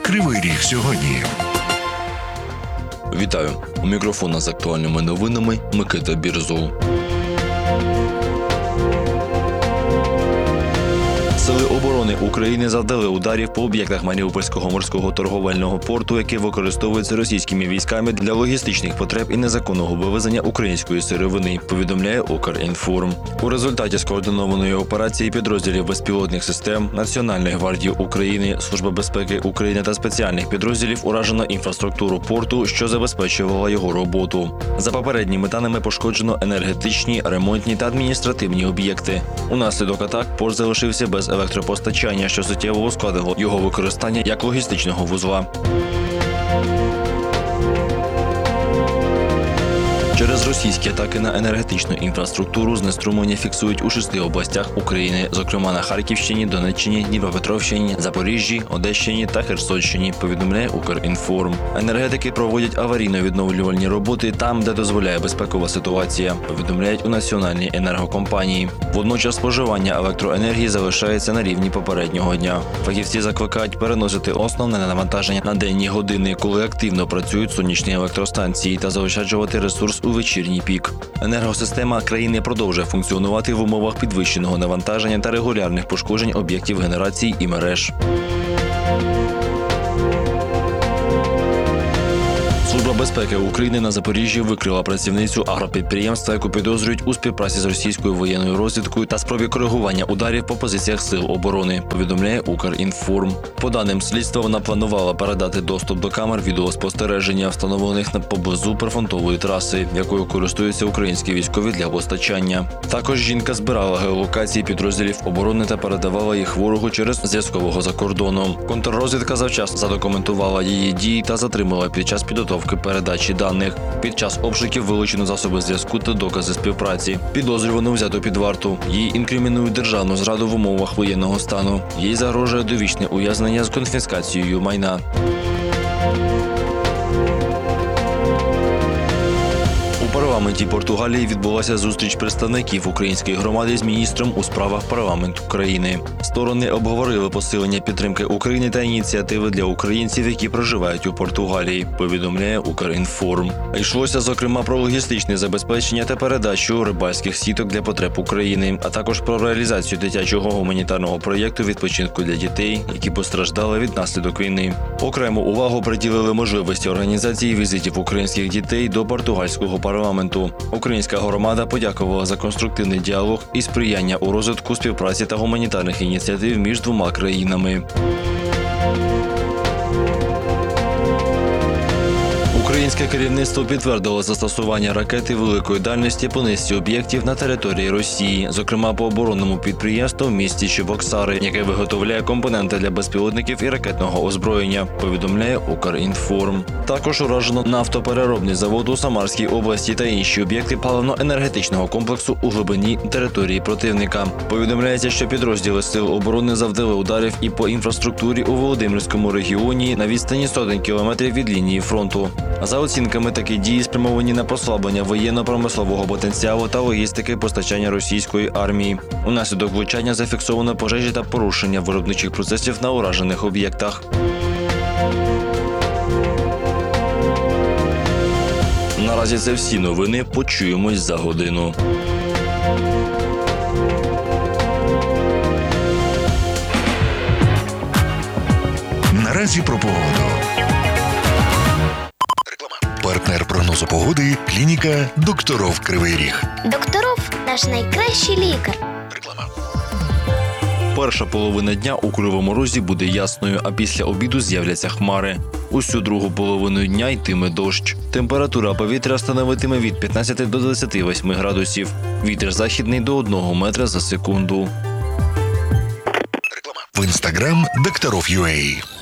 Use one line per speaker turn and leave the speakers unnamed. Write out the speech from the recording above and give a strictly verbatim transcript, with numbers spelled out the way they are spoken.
Кривий Ріг сьогодні.
Вітаю! У мікрофона з актуальними новинами Микита Бірзул. Сили оборони України завдали ударів по об'єктах Маріупольського морського торговельного порту, які використовуються російськими військами для логістичних потреб і незаконного вивезення української сировини, повідомляє Укрінформ. У результаті скоординованої операції підрозділів безпілотних систем, Національної гвардії України, Служби безпеки України та спеціальних підрозділів уражено інфраструктуру порту, що забезпечувала його роботу. За попередніми даними пошкоджено енергетичні, ремонтні та адміністративні об'єкти. Унаслідок атак порт залишився без електропостачання, що суттєво ускладило його використання як логістичного вузла. Через російські атаки на енергетичну інфраструктуру знеструмлення фіксують у шести областях України, зокрема на Харківщині, Донеччині, Дніпропетровщині, Запоріжжі, Одещині та Херсонщині, повідомляє Укрінформ. Енергетики проводять аварійно-відновлювальні роботи там, де дозволяє безпекова ситуація, повідомляють у Національній енергокомпанії. Водночас споживання електроенергії залишається на рівні попереднього дня. Фахівці закликають переносити основне навантаження на денні години, коли активно працюють сонячні електростанції, та заощаджувати ресурс у вечірній пік. Енергосистема країни продовжує функціонувати в умовах підвищеного навантаження та регулярних пошкоджень об'єктів генерації і мереж. Служба безпеки України на Запоріжжі викрила працівницю агропідприємства, яку підозрюють у співпраці з російською воєнною розвідкою та спробі коригування ударів по позиціях сил оборони, повідомляє Укрінформ. По даним слідства, вона планувала передати доступ до камер відеоспостереження, встановлених поблизу прифронтової траси, якою користуються українські військові для постачання. Також жінка збирала геолокації підрозділів оборони та передавала їх ворогу через зв'язкового за кордоном. Контррозвідка завчасно задокументувала її дії та затримала під час підготовки передачі даних. Під час обшуків вилучено засоби зв'язку та докази співпраці. Підозрювану взято під варту. Їй інкримінують державну зраду в умовах воєнного стану. Їй загрожує довічне ув'язнення з конфіскацією майна. У парламенті Португалії відбулася зустріч представників української громади з міністром у справах парламенту країни. Сторони обговорили посилення підтримки України та ініціативи для українців, які проживають у Португалії, повідомляє Укрінформ. Йшлося, зокрема, про логістичне забезпечення та передачу рибальських сіток для потреб України, а також про реалізацію дитячого гуманітарного проєкту відпочинку для дітей, які постраждали від наслідок війни. Окрему увагу приділили можливості організації візитів українських дітей до португальського парламенту. Українська громада подякувала за конструктивний діалог і сприяння у розвитку співпраці та гуманітарних ініціатив між двома країнами. Українське керівництво підтвердило застосування ракети великої дальності по низці об'єктів на території Росії, зокрема по оборонному підприємству в місті Чебоксари, яке виготовляє компоненти для безпілотників і ракетного озброєння, повідомляє Укрінформ. Також уражено нафтопереробний завод у Самарській області та інші об'єкти паливно-енергетичного комплексу у глибині території противника. Повідомляється, що підрозділи сил оборони завдали ударів і по інфраструктурі у Володимирському регіоні на відстані сотень кілометрів від лінії фронту. За оцінками, такі дії спрямовані на послаблення воєнно-промислового потенціалу та логістики постачання російської армії. Унаслідок влучання зафіксовано пожежі та порушення виробничих процесів на уражених об'єктах. Наразі це всі новини. Почуємось за годину.
Наразі про погоду. Партнер прогнозу погоди – клініка Докторов Кривий Ріг.
Докторов – наш найкращий лікар.
Реклама.
Перша половина дня у Кривому Розі буде ясною, а після обіду з'являться хмари. Усю другу половину дня йтиме дощ. Температура повітря становитиме від п'ятнадцяти до двадцяти восьми градусів. Вітер західний до одного метра за секунду.
Реклама. В інстаграм Докторов.ua.